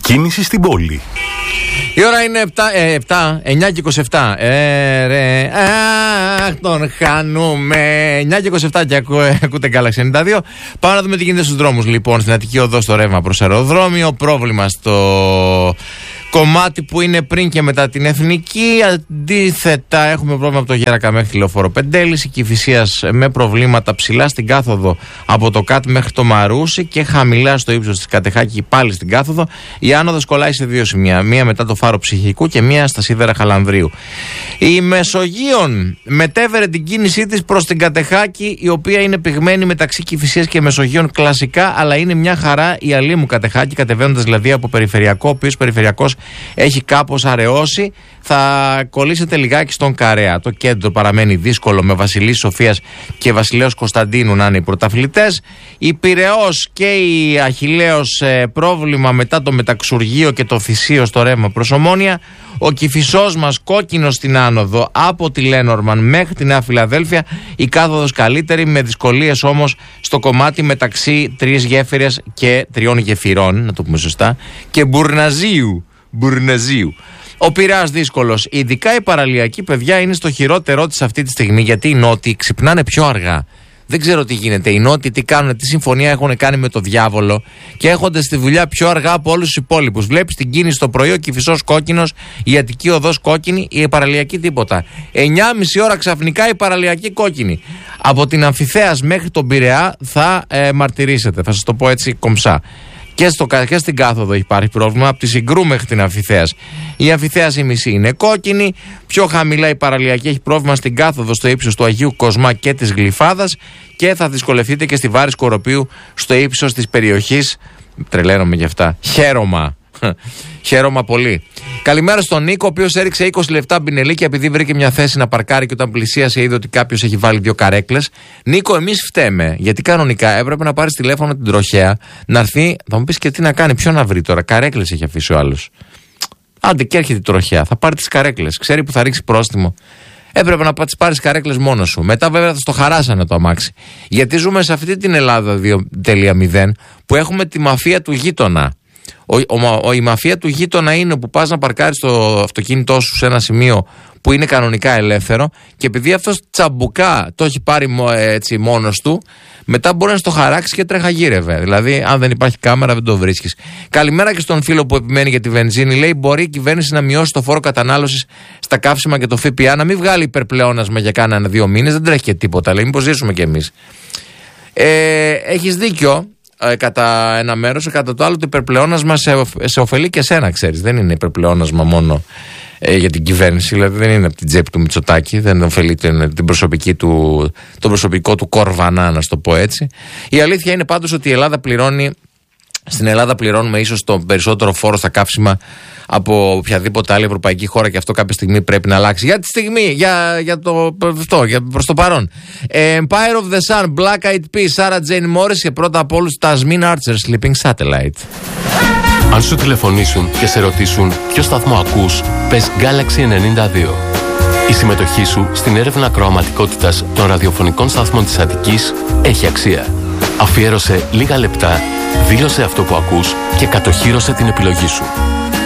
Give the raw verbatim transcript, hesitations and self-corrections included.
κίνηση στην πόλη. Η ώρα είναι επτά, εννιά και είκοσι επτά. Ε, ρε, αχ, τον χάνουμε. εννιά και είκοσι επτά και ακού, ακούτε Galaxy ενενήντα δύο. Πάμε να δούμε τι γίνεται στους δρόμους. Λοιπόν, στην Αττική Οδό στο ρεύμα προς αεροδρόμιο. Πρόβλημα στο κομμάτι που είναι πριν και μετά την Εθνική. Αντίθετα, έχουμε πρόβλημα από το Γέρακα μέχρι τη Λεωφόρο Πεντέλης. Η Κηφισίας με προβλήματα ψηλά στην κάθοδο από το ΚΑΤ μέχρι το Μαρούσι και χαμηλά στο ύψος της Κατεχάκη πάλι στην κάθοδο. Η άνοδος κολλάει σε δύο σημεία. Μία μετά το Φάρο Ψυχικού και μία στα Σίδερα Χαλανδρίου. Η Μεσογείων μετέφερε την κίνησή της προς την Κατεχάκη, η οποία είναι πυγμένη μεταξύ Κηφισίας και Μεσογείων κλασικά, αλλά είναι μια χαρά η Αλήμου Κατεχάκη, κατεβαίνοντας δηλαδή από περιφερειακό, ο οποίος περιφερειακός έχει κάπως αραιώσει. Θα κολλήσετε λιγάκι στον Καρέα. Το κέντρο παραμένει δύσκολο με Βασιλής Σοφίας και Βασιλέως Κωνσταντίνου να είναι οι πρωταθλητές. Η Πειραιώς και η Αχιλλέως ε, πρόβλημα μετά το Μεταξουργείο και το Θησίο στο ρεύμα προς Ομόνια. Ο Κηφισός μας κόκκινος στην άνοδο από τη Λένορμαν μέχρι τη Νέα Φιλαδέλφια. Η κάθοδος καλύτερη, με δυσκολίες όμως στο κομμάτι μεταξύ τρεις γέφυρες και τριών γεφυρών, να το πούμε σωστά, και Μπουρναζίου. Μπουρναζίου. Ο Πειραιάς δύσκολος. Ειδικά η παραλιακή, παιδιά, είναι στο χειρότερό της αυτή τη στιγμή, γιατί οι Νότιοι ξυπνάνε πιο αργά. Δεν ξέρω τι γίνεται. Οι Νότιοι τι κάνουν, τι συμφωνία έχουν κάνει με το διάβολο και έρχονται στη δουλειά πιο αργά από όλους τους υπόλοιπους. Βλέπεις την κίνηση στο πρωί, ο Κηφισός κόκκινος, η Αττική Οδός κόκκινη, η παραλιακή τίποτα. εννιά και μισή ώρα ξαφνικά η παραλιακή κόκκινη. Από την Αμφιθέας μέχρι τον Πειραιά θα ε, μαρτυρήσετε. Θα σας το πω έτσι κομψά. Και, στο, και στην κάθοδο υπάρχει πρόβλημα, από τη Συγκρού μέχρι την Αμφιθέας. Η Αμφιθέας η μισή είναι κόκκινη. Πιο χαμηλά η παραλιακή έχει πρόβλημα στην κάθοδο στο ύψος του Αγίου Κοσμά και της Γλυφάδας. Και θα δυσκολευτείτε και στη Βάρη Σκοροπίου στο ύψος της περιοχής. Τρελαίνομαι γι' αυτά. Χαίρομα. Χαίρομα πολύ. Καλημέρα στον Νίκο, ο οποίος έριξε είκοσι λεπτά μπινελίκια επειδή βρήκε μια θέση να παρκάρει και όταν πλησίασε είδε ότι κάποιος έχει βάλει δύο καρέκλες. Νίκο, εμείς φταίμε. Γιατί κανονικά έπρεπε να πάρεις τηλέφωνο την τροχέα, να έρθει. Θα μου πεις και τι να κάνει, ποιο να βρει τώρα. Καρέκλες έχει αφήσει ο άλλος. Άντε και έρχεται η τροχέα, θα πάρει τις καρέκλες. Ξέρει που θα ρίξει πρόστιμο. Έπρεπε να τις πάρεις καρέκλες μόνος σου. Μετά βέβαια θα στο χαράσανε το αμάξι. Γιατί ζούμε σε αυτή την Ελλάδα δύο κόμμα μηδέν που έχουμε τη μαφία του γείτονα. Ο, ο, ο, η μαφία του γείτονα είναι που πας να παρκάρεις το αυτοκίνητό σου σε ένα σημείο που είναι κανονικά ελεύθερο και επειδή αυτός τσαμπουκά το έχει πάρει έτσι μόνος του, μετά μπορεί να στο χαράξει και τρέχα γύρευε. Δηλαδή, αν δεν υπάρχει κάμερα, δεν το βρίσκεις. Καλημέρα και στον φίλο που επιμένει για τη βενζίνη. Λέει: μπορεί η κυβέρνηση να μειώσει το φόρο κατανάλωσης στα καύσιμα και το ΦΠΑ, να μην βγάλει υπερπλεόνασμα για κάνα δύο μήνες. Δεν τρέχει και τίποτα. Λέει: μήπως ζήσουμε κι εμείς. Ε, έχεις δίκιο. Κατά ένα μέρος, κατά το άλλο το υπερπλεόνασμα σε, σε ωφελεί και σένα, ξέρεις. Δεν είναι υπερπλεόνασμα μόνο ε, για την κυβέρνηση, δηλαδή δεν είναι από την τσέπη του Μητσοτάκη, δεν ωφελεί την, την προσωπική του, τον προσωπικό του κορβανά, να το πω έτσι. Η αλήθεια είναι πάντως ότι η Ελλάδα πληρώνει, στην Ελλάδα πληρώνουμε ίσως τον περισσότερο φόρο στα καύσιμα από οποιαδήποτε άλλη ευρωπαϊκή χώρα και αυτό κάποια στιγμή πρέπει να αλλάξει. Για τη στιγμή, για, για το αυτό, για προς το παρόν. Empire of the Sun, Black Eyed Peas, Sarah Jane Morris και πρώτα απ' όλους τα Asmin Archer, Sleeping Satellite. Αν σου τηλεφωνήσουν και σε ρωτήσουν ποιο σταθμό ακούς, πες Galaxy ενενήντα δύο. Η συμμετοχή σου στην έρευνα ακροαματικότητας των ραδιοφωνικών σταθμών της Αττικής έχει αξία. Αφιέρωσε λίγα λεπτά, δήλωσε αυτό που ακούς και κατοχύρωσε την επιλογή σου.